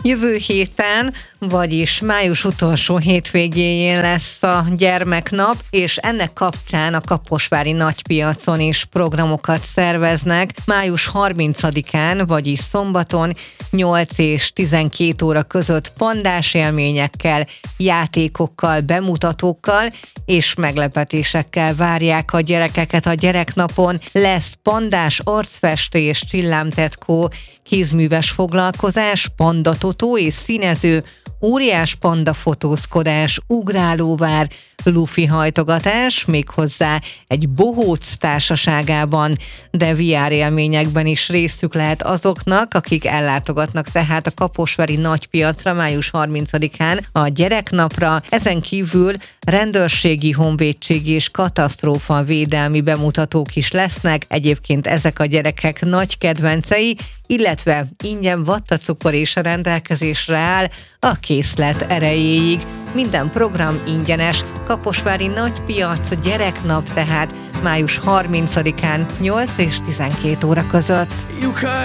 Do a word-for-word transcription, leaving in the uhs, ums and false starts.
Jövő héten, vagyis május utolsó hétvégéjén lesz a gyermeknap, és ennek kapcsán a kaposvári nagypiacon is programokat szerveznek. május harmincadikán, vagyis szombaton nyolc és tizenkét óra között pandás élményekkel, játékokkal, bemutatókkal és meglepetésekkel várják a gyerekeket a gyereknapon. Lesz pandás arcfestés, csillámtetkó, kézműves foglalkozás, pandatotó és színező, óriás panda fotózkodás, ugrálóvár, lufi hajtogatás, méghozzá egy bohóc társaságában, de vé er élményekben is részük lehet azoknak, akik ellátogatnak tehát a kaposvári nagypiacra május harmincadikán a gyereknapra. Ezen kívül rendőrségi, honvédségi és katasztrófavédelmi bemutatók is lesznek. Egyébként ezek a gyerekek nagy kedvencei, illetve ingyen vattacukor is a rendelkezésre áll a készlet erejéig. Minden program ingyenes. Kaposvári Nagypiac gyereknap tehát május harmincadikán nyolc és tizenkét óra között.